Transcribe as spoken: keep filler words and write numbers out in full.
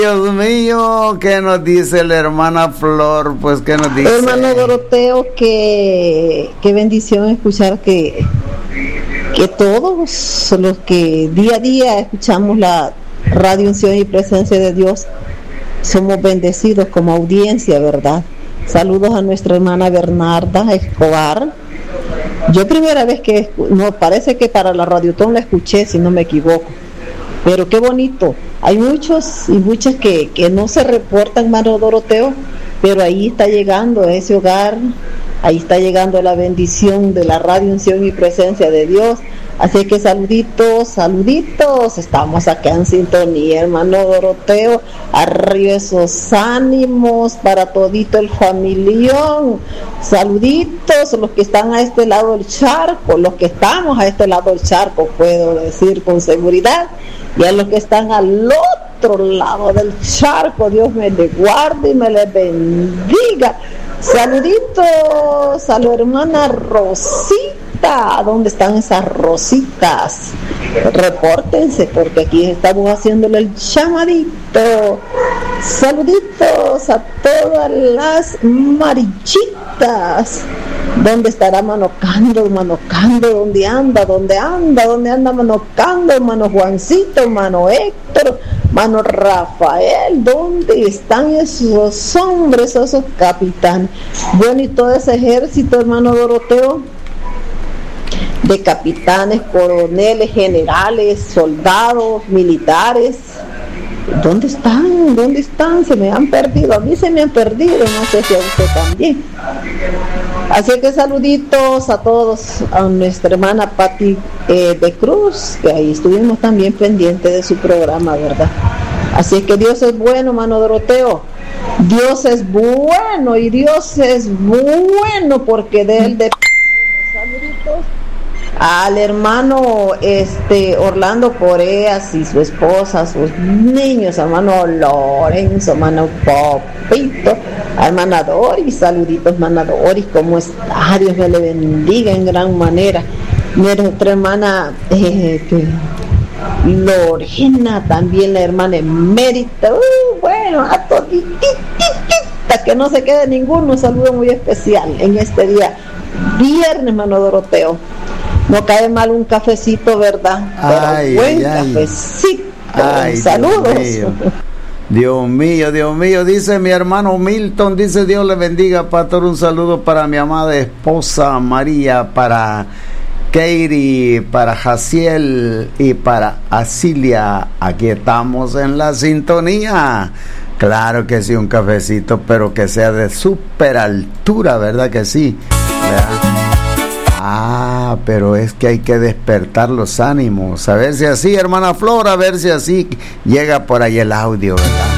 Dios mío, ¿qué nos dice la hermana Flor? Pues, ¿qué nos dice? Hermano Doroteo, que qué bendición escuchar que, que todos los que día a día escuchamos la Radio Unción y Presencia de Dios, somos bendecidos como audiencia, ¿verdad? Saludos a nuestra hermana Bernarda Escobar. Yo primera vez que, no, parece que para la Radiotón la escuché, si no me equivoco. Pero qué bonito. Hay muchos y muchas que, que no se reportan, hermano Doroteo, pero ahí está llegando a ese hogar, ahí está llegando la bendición de la Radio Unción y Presencia de Dios. Así que saluditos, saluditos, estamos acá en sintonía, hermano Doroteo, arriba esos ánimos para todito el familión, saluditos los que están a este lado del charco, los que estamos a este lado del charco, puedo decir con seguridad, y a los que están al otro lado del charco, Dios me les guarde y me les bendiga. Saluditos a la hermana Rosita. ¿Dónde están esas rositas? Repórtense, porque aquí estamos haciéndole el llamadito. Saluditos a todas las marichitas. ¿Dónde estará Manocando? Manocando, ¿dónde anda? ¿Dónde anda? ¿Dónde anda Manocando? Hermano Juancito, hermano Héctor, hermano Rafael, ¿dónde están esos hombres, esos capitanes? Bueno, y todo ese ejército, hermano Doroteo, de capitanes, coroneles, generales, soldados, militares, ¿dónde están? ¿Dónde están? Se me han perdido, a mí se me han perdido, no sé si a usted también. Así que saluditos a todos, a nuestra hermana Pati eh, de Cruz, que ahí estuvimos también pendientes de su programa, ¿verdad? Así que Dios es bueno, hermano Doroteo. Dios es bueno y Dios es bueno porque de él depende. Saluditos al hermano este Orlando Coreas y su esposa, sus niños, hermano Lorenzo, hermano Popito, a hermana Doris, saluditos hermana Doris, ¿cómo está? Dios me le bendiga en gran manera. Nuestra hermana eh, que, Lorena, también la hermana Emérita, uh, bueno, a todititita, que no se quede ninguno, un saludo muy especial en este día, viernes, hermano Doroteo. No cae mal un cafecito, ¿verdad? Pero ay, buen ay, cafecito. Ay, saludos. Dios mío. Dios mío, Dios mío, dice mi hermano Milton, dice Dios le bendiga, pastor, un saludo para mi amada esposa María, para Katie, para Jaciel y para Asilia. Aquí estamos en la sintonía. Claro que sí, un cafecito, pero que sea de súper altura, ¿verdad que sí? ¿Verdad? Ah, pero es que hay que despertar los ánimos. A ver si así, hermana Flora, a ver si así llega por ahí el audio, ¿verdad?